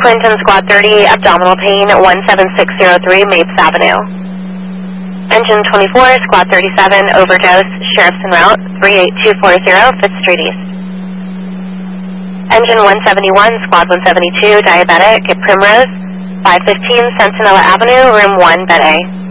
Clinton Squad 30, abdominal pain, 17603 Mapes Avenue. Engine 24, Squad 37, overdose, sheriff's en route, 38240 5th Street East. Engine 171, Squad 172, diabetic, at Primrose, 515 Sentinella Avenue, room 1, bed A.